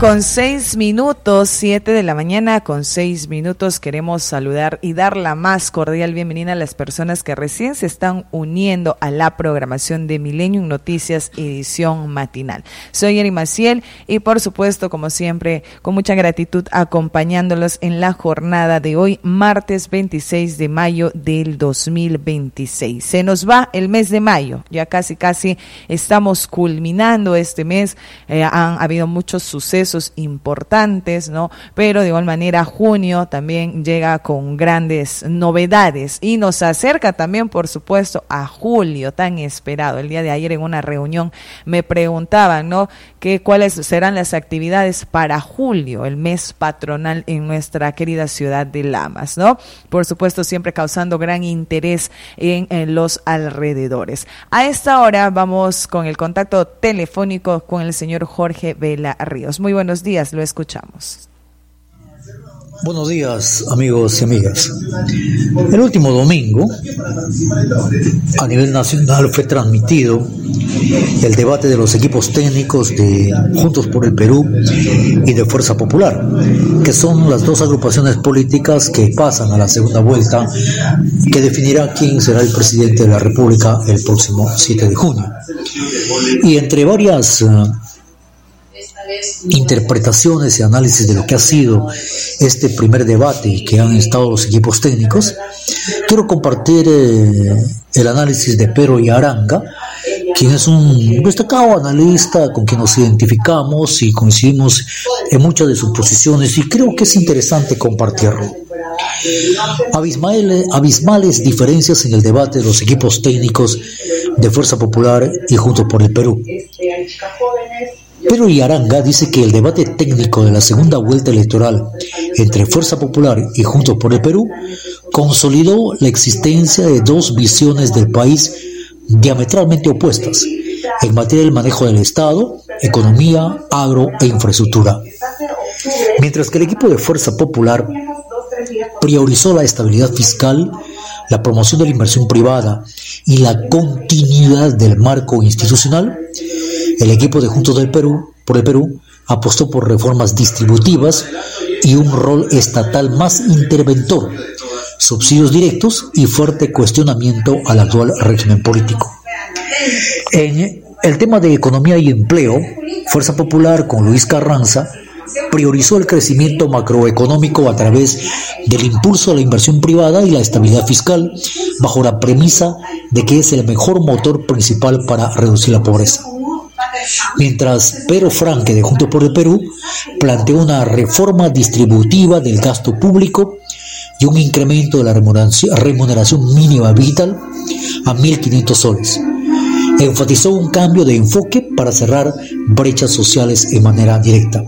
Con 6 minutos, 7 de la mañana, con 6 minutos, queremos saludar y dar la más cordial bienvenida a las personas que recién se están uniendo a la programación de Millennium Noticias, edición matinal. Soy Eri Maciel y por supuesto, como siempre, con mucha gratitud acompañándolos en la jornada de hoy, martes 26 de mayo del 2026. Se nos va el mes de mayo, ya casi estamos culminando este mes, han habido muchos sucesos importantes, ¿no? Pero de igual manera junio también llega con grandes novedades y nos acerca también, por supuesto, a julio tan esperado. El día de ayer en una reunión me preguntaban, ¿no?, cuáles serán las actividades para julio, el mes patronal en nuestra querida ciudad de Lamas, ¿no? Por supuesto, siempre causando gran interés en los alrededores. A esta hora vamos con el contacto telefónico con el señor Jorge Vela Ríos. Muy buenos días, lo escuchamos. Buenos días, amigos y amigas. El último domingo, a nivel nacional, fue transmitido el debate de los equipos técnicos de Juntos por el Perú y de Fuerza Popular, que son las dos agrupaciones políticas que pasan a la segunda vuelta, que definirá quién será el presidente de la República el próximo 7 de junio. Y entre varias interpretaciones y análisis de lo que ha sido este primer debate y que han estado los equipos técnicos, quiero compartir el análisis de Pedro Yaranga, quien es un destacado analista con quien nos identificamos y coincidimos en muchas de sus posiciones, y creo que es interesante compartirlo. Abismales diferencias en el debate de los equipos técnicos de Fuerza Popular y Juntos por el Perú. Pedro Yaranga dice que el debate técnico de la segunda vuelta electoral entre Fuerza Popular y Juntos por el Perú consolidó la existencia de dos visiones del país diametralmente opuestas en materia del manejo del Estado, economía, agro e infraestructura. Mientras que el equipo de Fuerza Popular priorizó la estabilidad fiscal, la promoción de la inversión privada y la continuidad del marco institucional, el equipo de Juntos por el Perú apostó por reformas distributivas y un rol estatal más interventor, subsidios directos y fuerte cuestionamiento al actual régimen político. En el tema de economía y empleo, Fuerza Popular con Luis Carranza priorizó el crecimiento macroeconómico a través del impulso a la inversión privada y la estabilidad fiscal, bajo la premisa de que es el mejor motor principal para reducir la pobreza. Mientras Pedro Franque de Juntos por el Perú planteó una reforma distributiva del gasto público y un incremento de la remuneración mínima vital a 1.500 soles. Enfatizó un cambio de enfoque para cerrar brechas sociales de manera directa.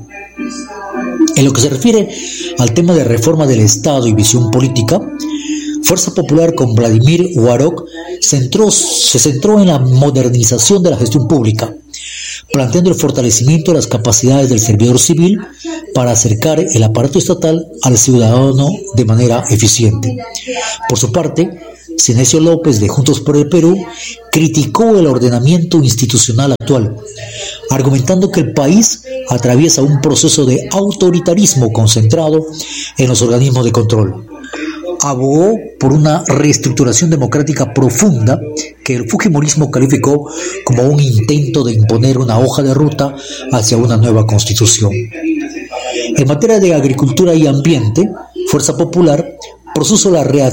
En lo que se refiere al tema de reforma del Estado y visión política, Fuerza Popular con Vladimir Warok se centró en la modernización de la gestión pública, planteando el fortalecimiento de las capacidades del servidor civil para acercar el aparato estatal al ciudadano de manera eficiente. Por su parte, Sinesio López de Juntos por el Perú criticó el ordenamiento institucional actual, argumentando que el país atraviesa un proceso de autoritarismo concentrado en los organismos de control. Abogó por una reestructuración democrática profunda que el fujimorismo calificó como un intento de imponer una hoja de ruta hacia una nueva constitución. En materia de agricultura y ambiente, Fuerza Popular propuso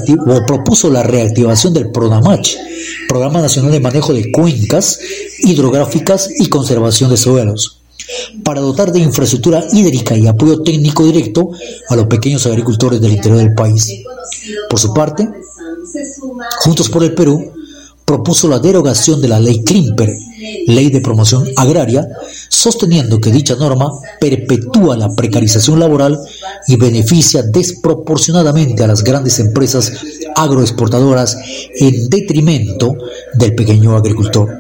la reactivación del PRONAMACH, Programa Nacional de Manejo de Cuencas Hidrográficas y Conservación de Suelos, para dotar de infraestructura hídrica y apoyo técnico directo a los pequeños agricultores del interior del país. Por su parte, Juntos por el Perú propuso la derogación de la ley Klimper, Ley de Promoción Agraria, sosteniendo que dicha norma perpetúa la precarización laboral y beneficia desproporcionadamente a las grandes empresas agroexportadoras en detrimento del pequeño agricultor.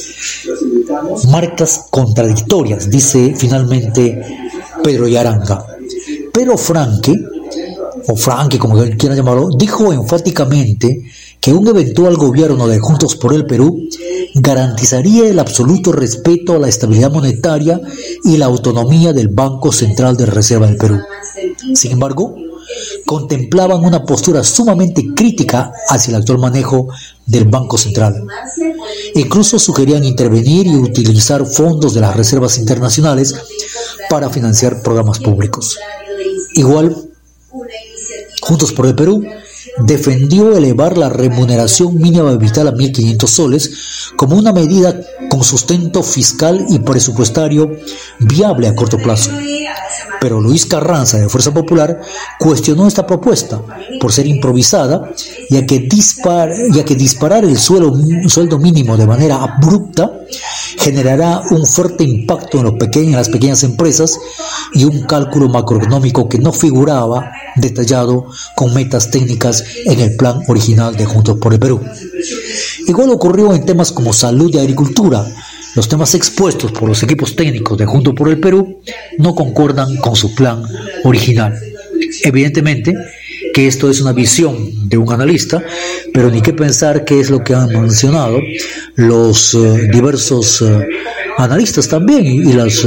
Marcas contradictorias, dice finalmente Pedro Yaranga. Pero Franque, o Franque como quieran llamarlo, dijo enfáticamente que un eventual gobierno de Juntos por el Perú garantizaría el absoluto respeto a la estabilidad monetaria y la autonomía del Banco Central de Reserva del Perú. Sin embargo, contemplaban una postura sumamente crítica hacia el actual manejo del Banco Central. Incluso sugerían intervenir y utilizar fondos de las reservas internacionales para financiar programas públicos. Igual, Juntos por el Perú defendió elevar la remuneración mínima vital a 1.500 soles como una medida con sustento fiscal y presupuestario viable a corto plazo. Pero Luis Carranza, de Fuerza Popular, cuestionó esta propuesta por ser improvisada, ya que disparar el sueldo mínimo de manera abrupta generará un fuerte impacto en las pequeñas empresas y un cálculo macroeconómico que no figuraba detallado con metas técnicas en el plan original de Juntos por el Perú. Igual ocurrió en temas como salud y agricultura. Los temas expuestos por los equipos técnicos de Juntos por el Perú no concuerdan con su plan original. Evidentemente que esto es una visión de un analista, pero ni qué pensar qué es lo que han mencionado los diversos analistas también y los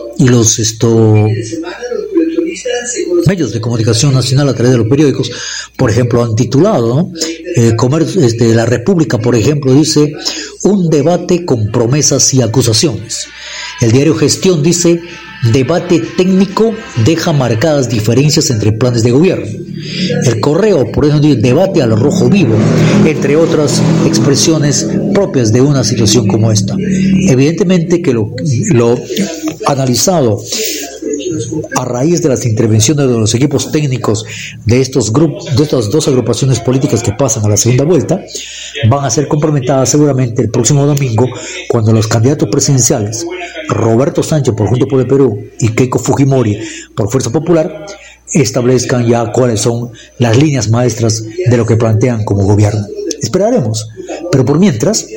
medios de comunicación nacional a través de los periódicos. Por ejemplo, han titulado, ¿no? La República, por ejemplo, dice: un debate con promesas y acusaciones. El diario Gestión dice: debate técnico deja marcadas diferencias entre planes de gobierno. El Correo, por ejemplo, dice: debate al rojo vivo, entre otras expresiones propias de una situación como esta. Evidentemente que lo analizado a raíz de las intervenciones de los equipos técnicos de estos grupos, de estas dos agrupaciones políticas que pasan a la segunda vuelta, van a ser complementadas seguramente el próximo domingo, cuando los candidatos presidenciales Roberto Sánchez por Juntos por el Perú y Keiko Fujimori por Fuerza Popular establezcan ya cuáles son las líneas maestras de lo que plantean como gobierno. Esperaremos, pero por mientras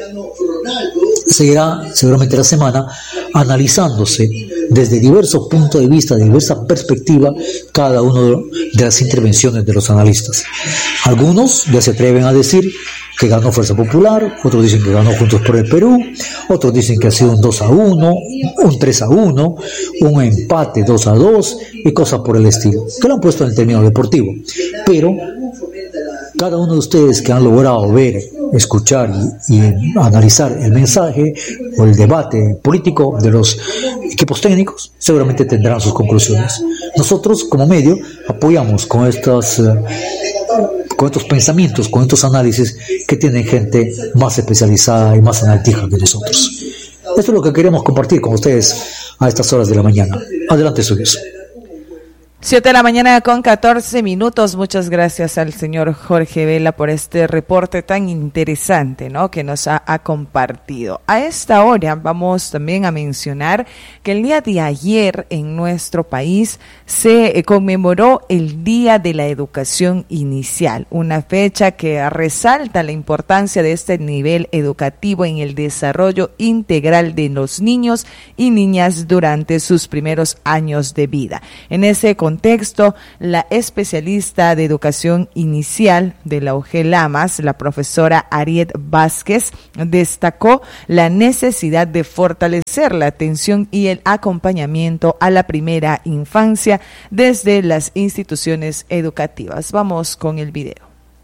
seguirá seguramente la semana analizándose desde diversos puntos de vista, de diversa perspectiva, cada una de las intervenciones de los analistas. Algunos ya se atreven a decir que ganó Fuerza Popular, otros dicen que ganó Juntos por el Perú, otros dicen que ha sido un 2-1, un 3-1, un empate 2-2 y cosas por el estilo, que lo han puesto en el término deportivo. Pero cada uno de ustedes que han logrado ver, escuchar y analizar el mensaje o el debate político de los equipos técnicos, seguramente tendrán sus conclusiones. Nosotros, como medio, apoyamos con estos pensamientos, con estos análisis que tienen gente más especializada y más analítica que nosotros. Esto es lo que queremos compartir con ustedes a estas horas de la mañana. Adelante, suyos. 7 de la mañana con 14 minutos. Muchas gracias al señor Jorge Vela por este reporte tan interesante, ¿no?, que nos ha compartido. A esta hora vamos también a mencionar que el día de ayer en nuestro país se conmemoró el Día de la Educación Inicial, una fecha que resalta la importancia de este nivel educativo en el desarrollo integral de los niños y niñas durante sus primeros años de vida. En ese contexto, la especialista de educación inicial de la UGELAMAS, la profesora Ariet Vázquez, destacó la necesidad de fortalecer la atención y el acompañamiento a la primera infancia desde las instituciones educativas. Vamos con el video.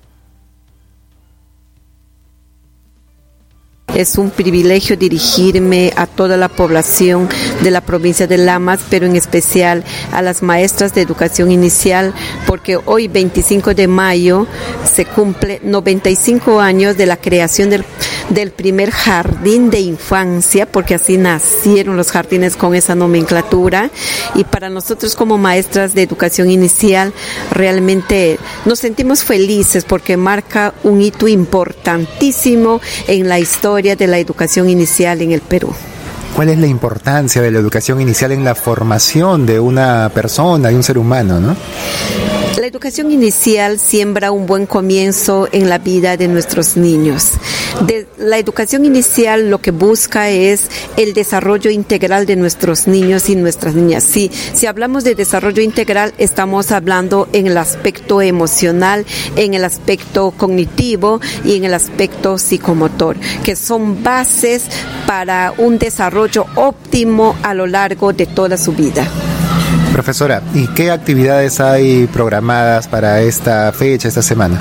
Es un privilegio dirigirme a toda la población de la provincia de Lamas, pero en especial a las maestras de educación inicial, porque hoy, 25 de mayo, se cumple 95 años de la creación del primer jardín de infancia, porque así nacieron los jardines con esa nomenclatura. Y para nosotros como maestras de educación inicial, realmente nos sentimos felices porque marca un hito importantísimo en la historia de la educación inicial en el Perú. ¿Cuál es la importancia de la educación inicial en la formación de una persona, de un ser humano, ¿no? La educación inicial siembra un buen comienzo en la vida de nuestros niños. La educación inicial lo que busca es el desarrollo integral de nuestros niños y nuestras niñas. Si hablamos de desarrollo integral, estamos hablando en el aspecto emocional, en el aspecto cognitivo y en el aspecto psicomotor, que son bases para un desarrollo óptimo a lo largo de toda su vida. Profesora, ¿y qué actividades hay programadas para esta fecha, esta semana?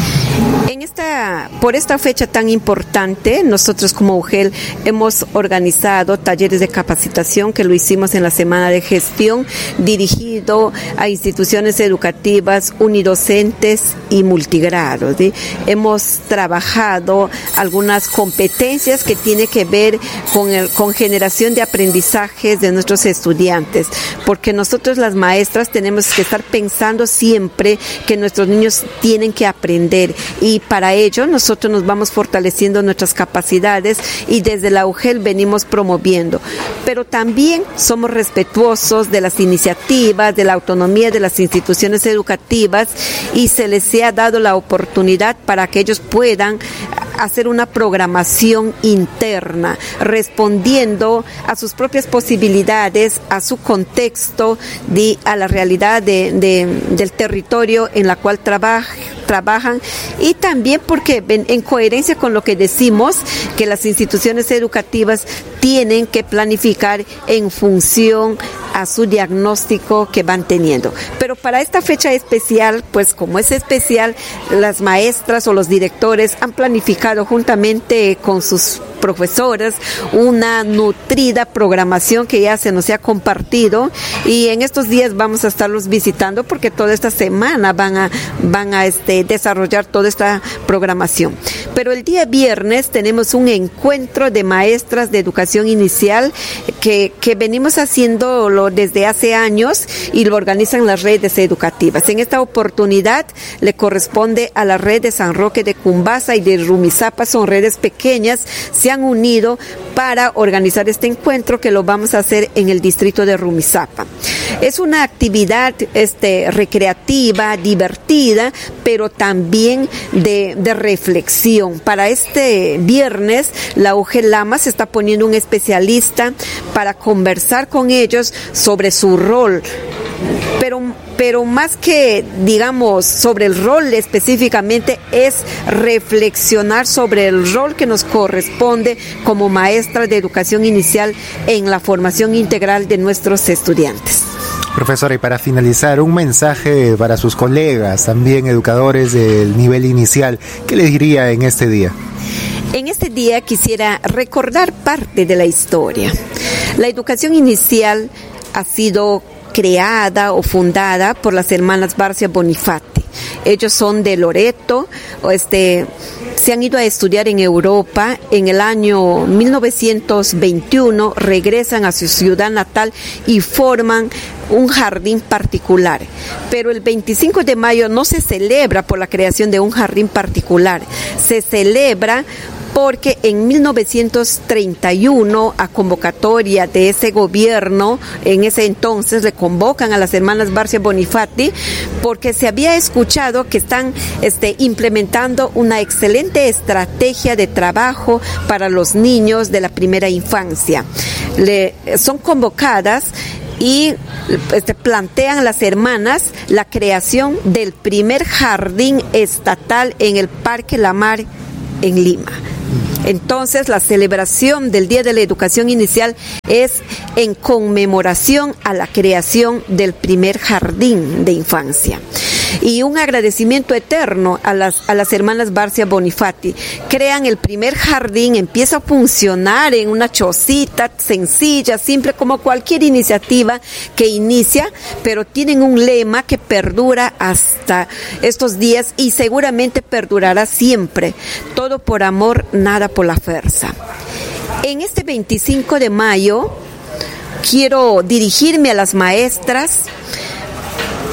Por esta fecha tan importante, nosotros como UGEL hemos organizado talleres de capacitación que lo hicimos en la Semana de Gestión, dirigido a instituciones educativas unidocentes y multigrados, ¿sí? Hemos trabajado algunas competencias que tienen que ver con generación de aprendizajes de nuestros estudiantes, porque nosotros las maestras tenemos que estar pensando siempre que nuestros niños tienen que aprender, y para ello nosotros nos vamos fortaleciendo nuestras capacidades y desde la UGEL venimos promoviendo, pero también somos respetuosos de las iniciativas, de la autonomía de las instituciones educativas, y se les ha dado la oportunidad para que ellos puedan hacer una programación interna, respondiendo a sus propias posibilidades, a su contexto, a la realidad del territorio en la cual trabajan, y también porque en coherencia con lo que decimos, que las instituciones educativas tienen que planificar en función a su diagnóstico que van teniendo. Pero para esta fecha especial, pues como es especial, las maestras o los directores han planificado juntamente con sus profesoras una nutrida programación que ya se nos ha compartido, y en estos días vamos a estarlos visitando porque toda esta semana van a desarrollar toda esta programación. Pero el día viernes tenemos un encuentro de maestras de educación inicial que venimos haciéndolo desde hace años y lo organizan las redes educativas. En esta oportunidad le corresponde a la red de San Roque de Cumbasa y de Rumisapa, son redes pequeñas, se han unido para organizar este encuentro que lo vamos a hacer en el distrito de Rumisapa. Es una actividad recreativa, divertida, pero también de reflexión. Para este viernes, la UGEL Lamas está poniendo un especialista para conversar con ellos sobre su rol, pero más que, digamos, sobre el rol específicamente, es reflexionar sobre el rol que nos corresponde como maestras de educación inicial en la formación integral de nuestros estudiantes. Profesora, y para finalizar, un mensaje para sus colegas, también educadores del nivel inicial, ¿qué les diría en este día? En este día quisiera recordar parte de la historia. La educación inicial ha sido creada o fundada por las hermanas Barcia Bonifati. Ellos son de Loreto, se han ido a estudiar en Europa. En el año 1921 regresan a su ciudad natal y forman un jardín particular. Pero el 25 de mayo no se celebra por la creación de un jardín particular, se celebra porque en 1931, a convocatoria de ese gobierno, en ese entonces le convocan a las hermanas Barcia Bonifati, porque se había escuchado que están implementando una excelente estrategia de trabajo para los niños de la primera infancia. Son convocadas y plantean las hermanas la creación del primer jardín estatal en el Parque La Mar en Lima. Entonces, la celebración del Día de la Educación Inicial es en conmemoración a la creación del primer jardín de infancia. Y un agradecimiento eterno a las hermanas Barcia Bonifati. Crean el primer jardín, empieza a funcionar en una chocita sencilla, simple, como cualquier iniciativa que inicia, pero tienen un lema que perdura hasta estos días y seguramente perdurará siempre. Todo por amor, nada por la fuerza. En este 25 de mayo quiero dirigirme a las maestras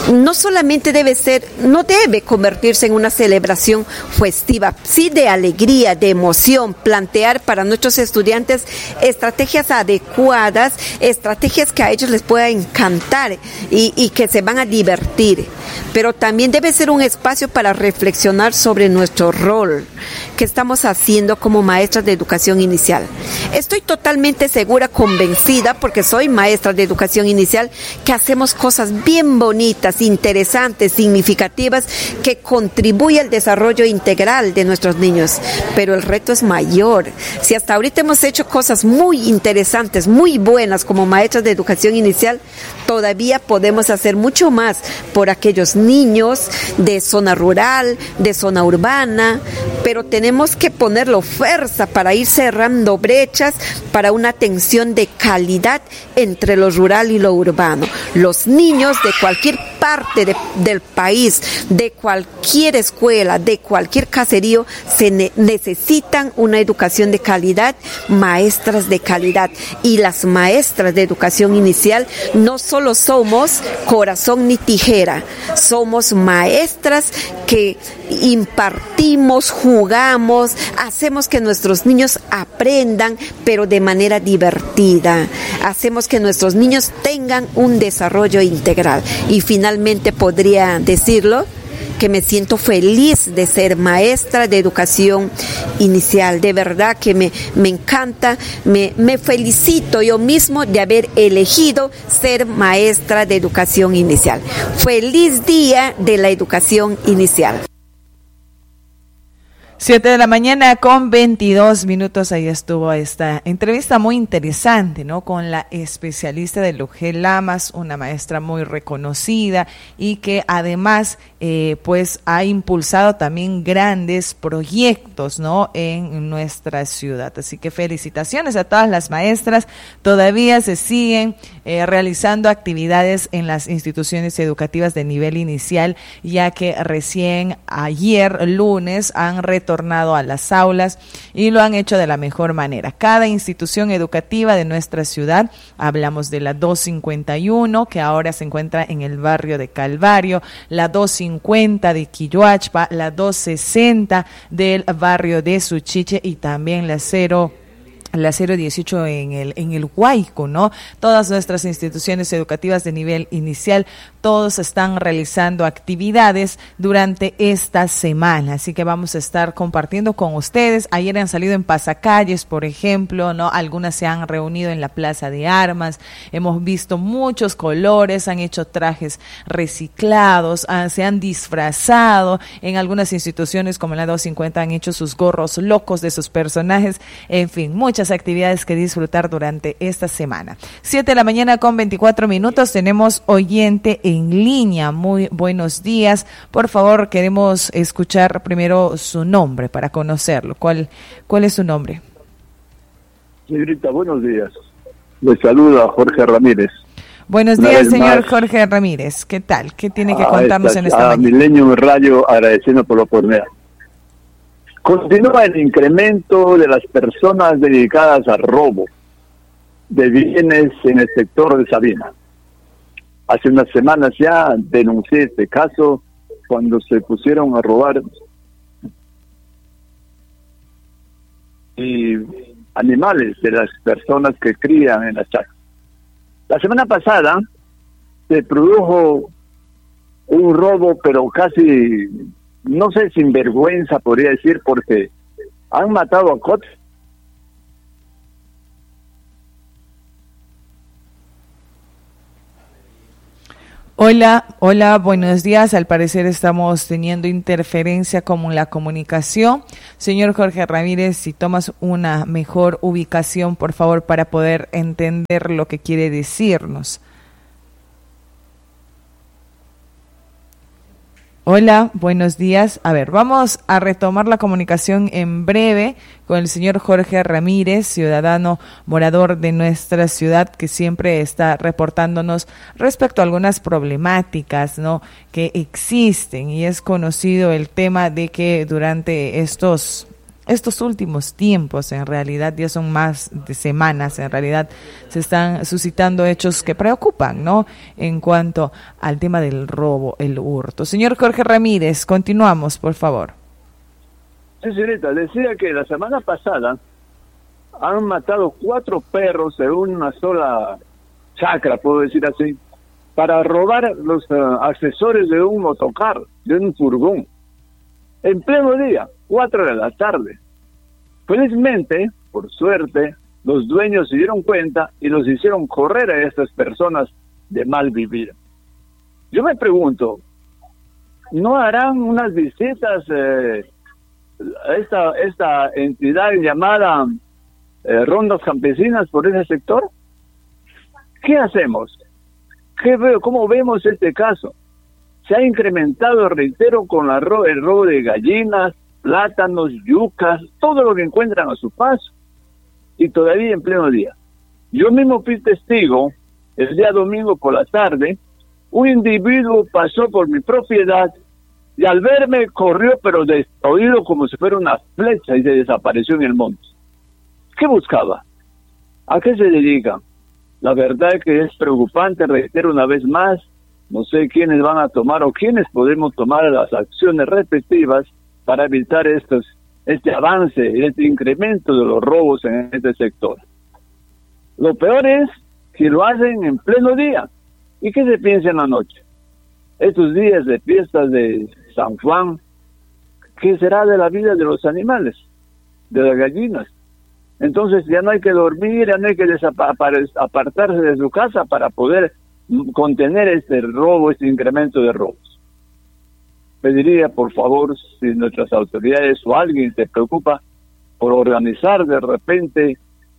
no solamente no debe convertirse en una celebración festiva, sí de alegría, de emoción, plantear para nuestros estudiantes estrategias adecuadas, estrategias que a ellos les pueda encantar y que se van a divertir. Pero también debe ser un espacio para reflexionar sobre nuestro rol que estamos haciendo como maestras de educación inicial. Estoy totalmente segura, convencida, porque soy maestra de educación inicial, que hacemos cosas bien bonitas, interesantes, significativas, que contribuyen al desarrollo integral de nuestros niños. Pero el reto es mayor. Si hasta ahorita hemos hecho cosas muy interesantes, muy buenas como maestras de educación inicial, todavía podemos hacer mucho más por aquellos niños de zona rural, de zona urbana, pero tenemos que ponerlo fuerza para ir cerrando brechas para una atención de calidad entre lo rural y lo urbano. Los niños de cualquier parte del país, de cualquier escuela, de cualquier caserío, necesitan una educación de calidad, maestras de calidad. Y las maestras de educación inicial no solo somos corazón ni tijera, somos maestras que impartimos, jugamos, hacemos que nuestros niños aprendan, pero de manera divertida. Hacemos que nuestros niños tengan un desarrollo integral. Y finalmente podría decirlo, que me siento feliz de ser maestra de educación inicial. De verdad que me encanta, me felicito yo mismo de haber elegido ser maestra de educación inicial. Feliz día de la educación inicial. 7:22 a.m. Ahí estuvo esta entrevista muy interesante, ¿no? Con la especialista de Lugel Lamas, una maestra muy reconocida y que además pues ha impulsado también grandes proyectos, ¿no? En nuestra ciudad. Así que felicitaciones a todas las maestras. Todavía se siguen realizando actividades en las instituciones educativas de nivel inicial, ya que recién ayer lunes han retornado a las aulas y lo han hecho de la mejor manera. Cada institución educativa de nuestra ciudad, hablamos de la 251, que ahora se encuentra en el barrio de Calvario, la 250 de Quilloachpa, la 260 del barrio de Suchiche y también la 018 en el Huayco, ¿no? Todas nuestras instituciones educativas de nivel inicial, todos están realizando actividades durante esta semana, así que vamos a estar compartiendo con ustedes. Ayer han salido en pasacalles, por ejemplo, ¿no? Algunas se han reunido en la Plaza de Armas, hemos visto muchos colores, han hecho trajes reciclados, se han disfrazado, en algunas instituciones como la 250 han hecho sus gorros locos de sus personajes, en fin, muchas actividades que disfrutar durante esta semana. 7:24 a.m, tenemos oyente en línea. Muy buenos días. Por favor, queremos escuchar primero su nombre para conocerlo. ¿Cuál es su nombre? Señorita, buenos días. Le saluda Jorge Ramírez. Buenos días, señor Jorge Ramírez. ¿Qué tal? ¿Qué tiene que contarnos en esta mañana? Milenio Radio, agradeciendo por la oportunidad. Continúa el incremento de las personas dedicadas al robo de bienes en el sector de Sabina. Hace unas semanas ya denuncié este caso cuando se pusieron a robar animales de las personas que crían en las chacras. La semana pasada se produjo un robo, pero casi, no sé, sin vergüenza podría decir, porque han matado a coches. Hola, buenos días. Al parecer estamos teniendo interferencia con la comunicación. Señor Jorge Ramírez, si tomas una mejor ubicación, por favor, para poder entender lo que quiere decirnos. Hola, buenos días. A ver, vamos a retomar la comunicación en breve con el señor Jorge Ramírez, ciudadano morador de nuestra ciudad, que siempre está reportándonos respecto a algunas problemáticas, ¿no?, que existen, y es conocido el tema de que durante estos estos últimos tiempos, en realidad ya son más de semanas, en realidad se están suscitando hechos que preocupan, ¿no? En cuanto al tema del robo, el hurto. Señor Jorge Ramírez, continuamos, por favor. Sí, señorita, decía que la semana pasada han matado 4 perros en una sola chacra, puedo decir así, para robar los accesorios de un motocar, de un furgón. En pleno día, 4 de la tarde. Felizmente, por suerte, los dueños se dieron cuenta y los hicieron correr a estas personas de mal vivir. Yo me pregunto, ¿no harán unas visitas a esta entidad llamada rondas campesinas por ese sector? ¿Qué hacemos? ¿Cómo vemos este caso? Se ha incrementado, reitero, con el robo de gallinas, plátanos, yucas, todo lo que encuentran a su paso. Y todavía en pleno día. Yo mismo fui testigo, el día domingo por la tarde, un individuo pasó por mi propiedad y al verme corrió, pero destruido como si fuera una flecha, y se desapareció en el monte. ¿Qué buscaba? ¿A qué se dedica? La verdad es que es preocupante, reitero una vez más, no sé quiénes van a tomar o quiénes podemos tomar las acciones respectivas para evitar este avance y este incremento de los robos en este sector. Lo peor es que lo hacen en pleno día. ¿Y qué se piensa en la noche? Estos días de fiestas de San Juan, ¿qué será de la vida de los animales, de las gallinas? Entonces ya no hay que dormir, ya no hay que apartarse de su casa para poder contener este robo, este incremento de robos. Pediría, por favor, si nuestras autoridades o alguien se preocupa por organizar de repente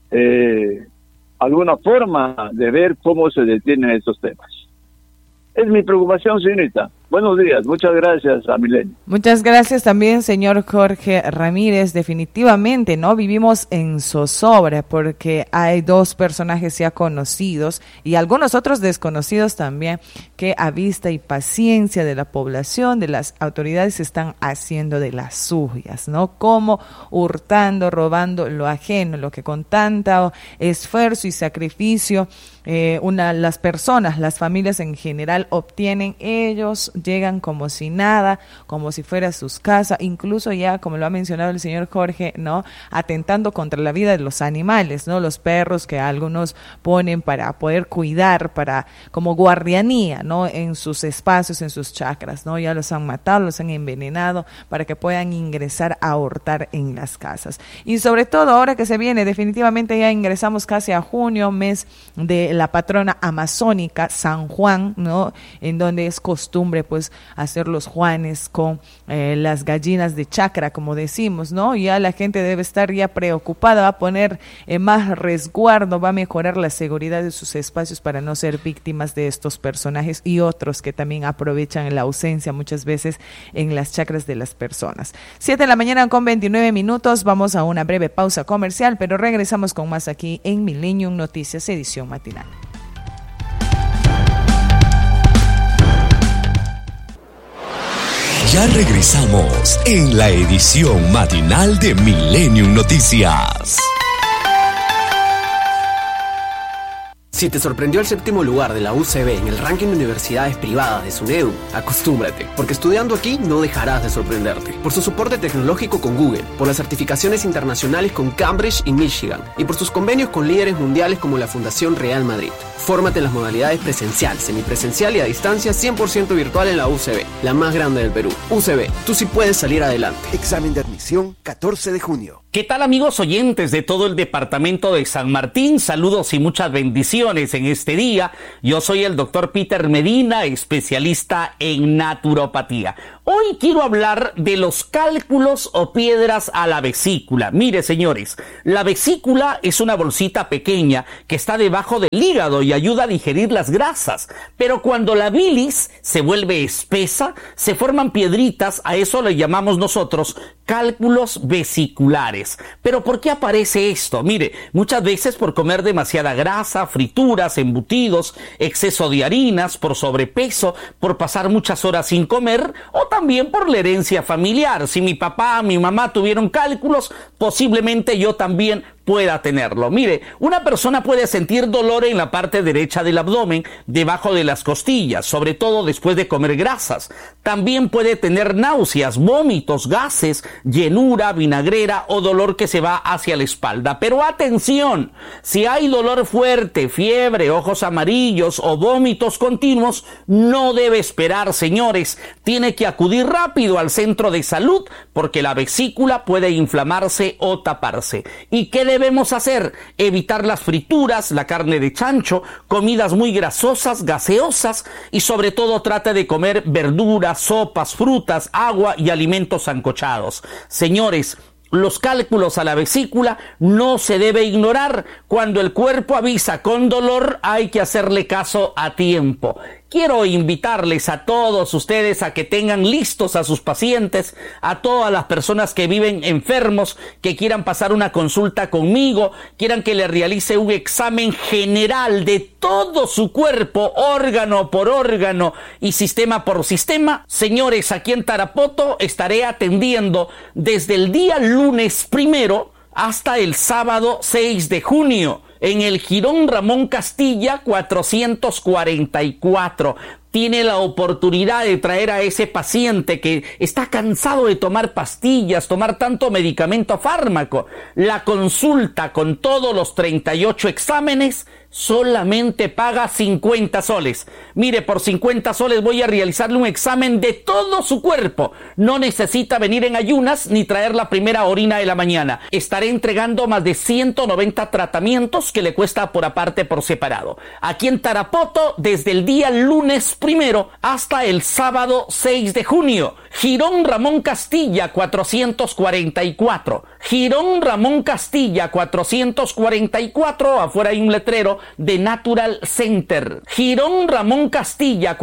alguna forma de ver cómo se detienen estos temas. Es mi preocupación, señorita. Buenos días, muchas gracias a Milenio. Muchas gracias también, señor Jorge Ramírez. Definitivamente, ¿no? Vivimos en zozobra porque hay 2 personajes ya conocidos y algunos otros desconocidos también que a vista y paciencia de la población, de las autoridades, están haciendo de las suyas, ¿no? Como hurtando, robando lo ajeno, lo que con tanto esfuerzo y sacrificio las personas, las familias en general obtienen, ellos llegan como si nada, como si fuera sus casas, incluso ya, como lo ha mencionado el señor Jorge, ¿no? Atentando contra la vida de los animales, ¿no? Los perros que algunos ponen para poder cuidar, como guardianía, ¿no? En sus espacios, en sus chacras, ¿no? Ya los han matado, los han envenenado para que puedan ingresar a hurtar en las casas. Y sobre todo ahora que se viene, definitivamente ya ingresamos casi a junio, mes de la patrona amazónica, San Juan, ¿no? En donde es costumbre pues hacer los juanes con las gallinas de chacra, como decimos, ¿no? Ya la gente debe estar ya preocupada, va a poner más resguardo, va a mejorar la seguridad de sus espacios para no ser víctimas de estos personajes y otros que también aprovechan la ausencia muchas veces en las chacras de las personas. 7:29 a.m, vamos a una breve pausa comercial, pero regresamos con más aquí en Millennium Noticias, edición matinal. Ya regresamos en la edición matinal de Millennium Noticias. Si te sorprendió el 7º lugar de la UCB en el ranking de universidades privadas de SUNEDU, acostúmbrate, porque estudiando aquí no dejarás de sorprenderte. Por su soporte tecnológico con Google, por las certificaciones internacionales con Cambridge y Michigan, y por sus convenios con líderes mundiales como la Fundación Real Madrid. Fórmate en las modalidades presencial, semipresencial y a distancia 100% virtual en la UCB, la más grande del Perú. UCB, tú sí puedes salir adelante. Examen de admisión 14 de junio. ¿Qué tal, amigos oyentes de todo el departamento de San Martín? Saludos y muchas bendiciones en este día. Yo soy el doctor Peter Medina, especialista en naturopatía. Hoy quiero hablar de los cálculos o piedras a la vesícula. Mire, señores, la vesícula es una bolsita pequeña que está debajo del hígado y ayuda a digerir las grasas. Pero cuando la bilis se vuelve espesa, se forman piedritas, a eso le llamamos nosotros cálculos vesiculares. ¿Pero por qué aparece esto? Mire, muchas veces por comer demasiada grasa, frituras, embutidos, exceso de harinas, por sobrepeso, por pasar muchas horas sin comer o también por la herencia familiar. Si mi papá, mi mamá tuvieron cálculos, posiblemente yo también pueda tenerlo. Mire, una persona puede sentir dolor en la parte derecha del abdomen, debajo de las costillas, sobre todo después de comer grasas. También puede tener náuseas, vómitos, gases, llenura, vinagrera o dolor que se va hacia la espalda. Pero atención, si hay dolor fuerte, fiebre, ojos amarillos o vómitos continuos, no debe esperar, señores. Tiene que acudir rápido al centro de salud porque la vesícula puede inflamarse o taparse. ¿Y qué debemos hacer? Evitar las frituras, la carne de chancho, comidas muy grasosas, gaseosas y sobre todo trate de comer verduras, sopas, frutas, agua y alimentos sancochados. Señores, los cálculos a la vesícula no se debe ignorar. Cuando el cuerpo avisa con dolor, hay que hacerle caso a tiempo. Quiero invitarles a todos ustedes a que tengan listos a sus pacientes, a todas las personas que viven enfermos, que quieran pasar una consulta conmigo, quieran que le realice un examen general de todo su cuerpo, órgano por órgano y sistema por sistema. Señores, aquí en Tarapoto estaré atendiendo desde el día lunes 1 hasta el sábado 6 de junio. En el Jirón Ramón Castilla 444. Tiene la oportunidad de traer a ese paciente que está cansado de tomar pastillas, tomar tanto medicamento fármaco. La consulta con todos los 38 exámenes solamente paga 50 soles. Mire, por 50 soles voy a realizarle un examen de todo su cuerpo. No necesita venir en ayunas ni traer la primera orina de la mañana. Estaré entregando más de 190 tratamientos que le cuesta por aparte, por separado. Aquí en Tarapoto, desde el día lunes 1 hasta el sábado 6 de junio. Jirón Ramón Castilla 444. Jirón Ramón Castilla 444. Afuera hay un letrero de Natural Center. Jirón Ramón Castilla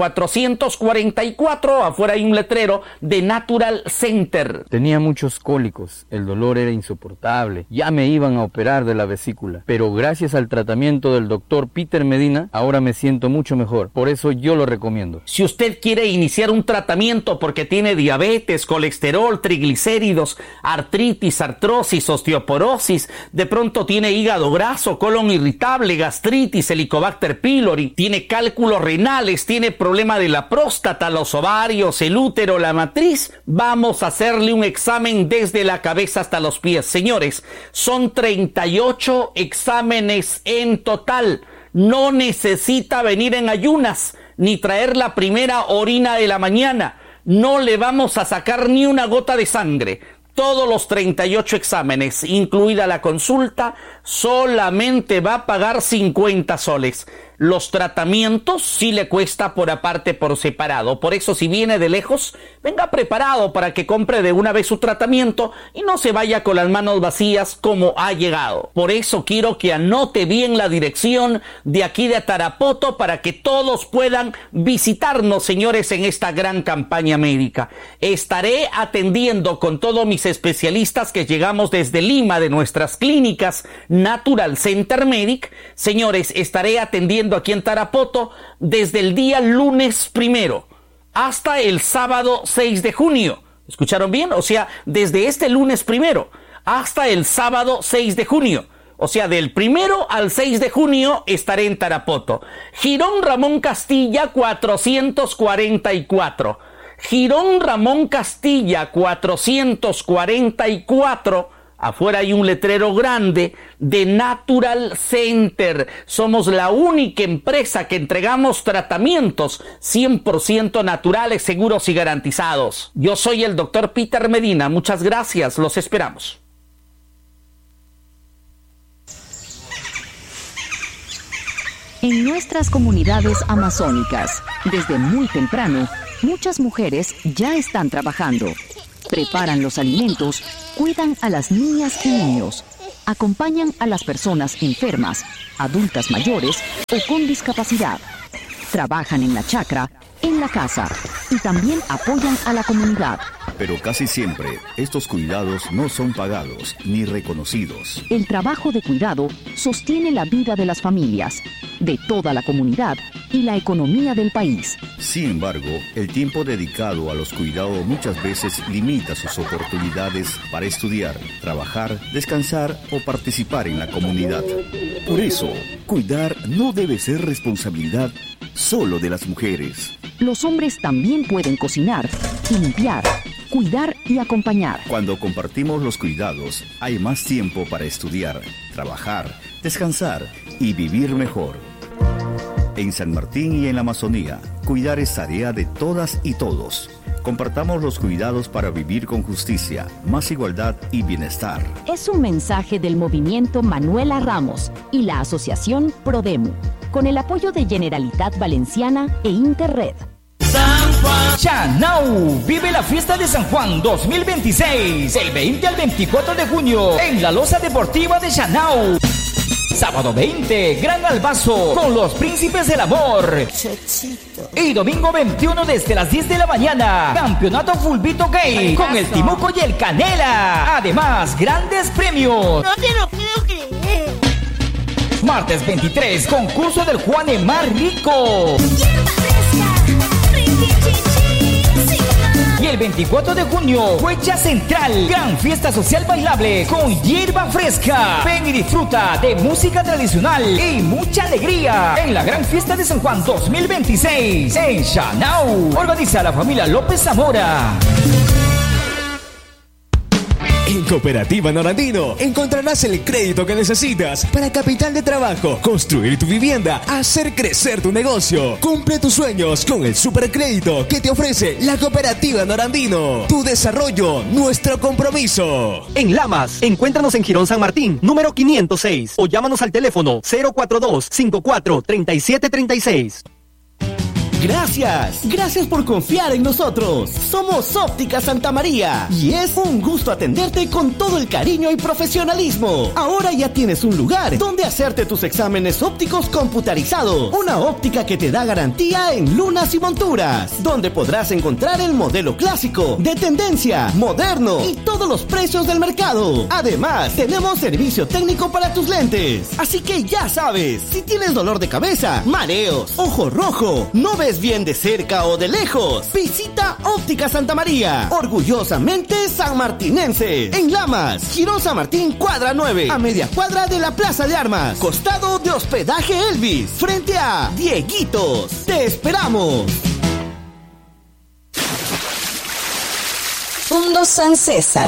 444. Afuera hay un letrero de Natural Center. Tenía muchos cólicos, el dolor era insoportable, ya me iban a operar de la vesícula, pero gracias al tratamiento del doctor Peter Medina, ahora me siento mucho mejor, por eso yo lo recomiendo. Si usted quiere iniciar un tratamiento porque tiene diabetes, colesterol, triglicéridos, artritis, artrosis, osteoporosis, de pronto tiene hígado graso, colon irritable, gastritis, Helicobacter pylori, tiene cálculos renales, tiene problema de la próstata, los ovarios, el útero, la matriz, vamos a hacerle un examen desde la cabeza hasta los pies. Señores, son 38 exámenes en total. No necesita venir en ayunas ni traer la primera orina de la mañana. No le vamos a sacar ni una gota de sangre. Todos los 38 exámenes, incluida la consulta, solamente va a pagar 50 soles. Los tratamientos sí le cuesta por aparte, por separado. Por eso, si viene de lejos, venga preparado para que compre de una vez su tratamiento y no se vaya con las manos vacías como ha llegado. Por eso quiero que anote bien la dirección de aquí de Tarapoto para que todos puedan visitarnos, señores, en esta gran campaña médica. Estaré atendiendo con todos mis especialistas que llegamos desde Lima, de nuestras clínicas Natural Center Medic. Señores, estaré atendiendo aquí en Tarapoto desde el día lunes 1 hasta el sábado 6 de junio. ¿Escucharon bien? O sea, desde este lunes 1 hasta el sábado 6 de junio. O sea, del 1 al 6 de junio estaré en Tarapoto. Jirón Ramón Castilla 444. Jirón Ramón Castilla 444. Afuera hay un letrero grande de Natural Center. Somos la única empresa que entregamos tratamientos 100% naturales, seguros y garantizados. Yo soy el doctor Peter Medina. Muchas gracias. Los esperamos. En nuestras comunidades amazónicas, desde muy temprano, muchas mujeres ya están trabajando. Preparan los alimentos, cuidan a las niñas y niños, acompañan a las personas enfermas, adultas mayores o con discapacidad. Trabajan en la chacra, en la casa y también apoyan a la comunidad. Pero casi siempre, estos cuidados no son pagados ni reconocidos. El trabajo de cuidado sostiene la vida de las familias, de toda la comunidad y la economía del país. Sin embargo, el tiempo dedicado a los cuidados muchas veces limita sus oportunidades para estudiar, trabajar, descansar o participar en la comunidad. Por eso, cuidar no debe ser responsabilidad solo de las mujeres. Los hombres también pueden cocinar, limpiar, cuidar y acompañar. Cuando compartimos los cuidados, hay más tiempo para estudiar, trabajar, descansar y vivir mejor. En San Martín y en la Amazonía, cuidar es tarea de todas y todos. Compartamos los cuidados para vivir con justicia, más igualdad y bienestar. Es un mensaje del movimiento Manuela Ramos y la asociación Prodemu, con el apoyo de Generalitat Valenciana e Interred. San Juan Chanau vive la fiesta de San Juan 2026, el 20 al 24 de junio en la Loza Deportiva de Chanau. Sábado 20, Gran Albazo con los Príncipes del Amor. Y domingo 21 desde las 10 de la mañana, Campeonato Fulbito Gay con el Timuco y el Canela. Además, grandes premios. No te lo puedo creer. Martes 23, concurso del Juane más rico. Y el 24 de junio, Huecha Central, gran fiesta social bailable con hierba fresca. Ven y disfruta de música tradicional y mucha alegría en la gran fiesta de San Juan 2026 en Chanau. Organiza la familia López Zamora. En Cooperativa Norandino encontrarás el crédito que necesitas para capital de trabajo, construir tu vivienda, hacer crecer tu negocio. Cumple tus sueños con el supercrédito que te ofrece la Cooperativa Norandino. Tu desarrollo, nuestro compromiso. En Lamas, encuéntranos en Girón San Martín, número 506, o llámanos al teléfono 042-54-3736. Gracias por confiar en nosotros. Somos Óptica Santa María y es un gusto atenderte con todo el cariño y profesionalismo. Ahora ya tienes un lugar donde hacerte tus exámenes ópticos computarizados. Una óptica que te da garantía en lunas y monturas, donde podrás encontrar el modelo clásico, de tendencia, moderno y todos los precios del mercado. Además, tenemos servicio técnico para tus lentes. Así que ya sabes, si tienes dolor de cabeza, mareos, ojo rojo, no ves bien de cerca o de lejos, visita Óptica Santa María, orgullosamente sanmartinense, en Lamas, Girón San Martín, cuadra 9, a media cuadra de la Plaza de Armas, costado de Hospedaje Elvis, frente a Dieguitos. ¡Te esperamos! Fundo San César.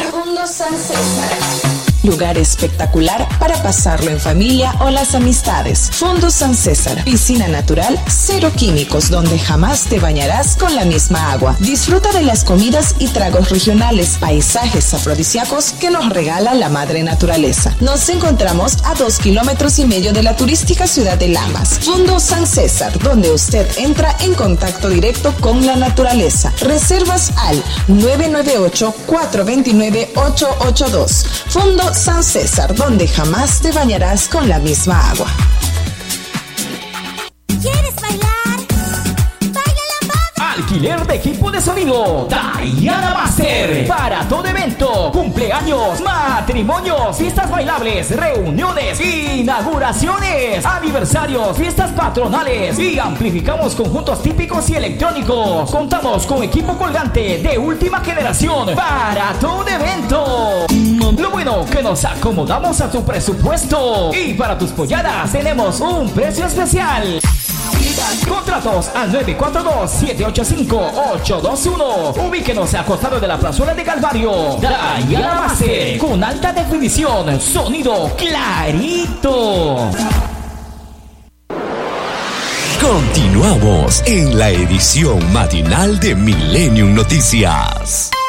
Lugar espectacular para pasarlo en familia o las amistades. Fondo San César, piscina natural, cero químicos, donde jamás te bañarás con la misma agua. Disfruta de las comidas y tragos regionales, paisajes afrodisíacos que nos regala la madre naturaleza. Nos encontramos a 2,5 kilómetros de la turística ciudad de Lamas. Fondo San César, donde usted entra en contacto directo con la naturaleza. Reservas al 998-429-882. Fondo San César, donde jamás te bañarás con la misma agua. ¿Quieres bailar? Alquiler de equipo de sonido Diana Master para todo evento, cumpleaños, matrimonios, fiestas bailables, reuniones, inauguraciones, aniversarios, fiestas patronales y amplificamos conjuntos típicos y electrónicos. Contamos con equipo colgante de última generación para todo evento. Lo bueno que nos acomodamos a tu presupuesto y para tus polladas tenemos un precio especial. Contratos al 942-785-821. Ubíquenos al costado de la plazuela de Calvario. Diana Master, con alta definición, sonido clarito. Continuamos en la edición matinal de Millennium Noticias.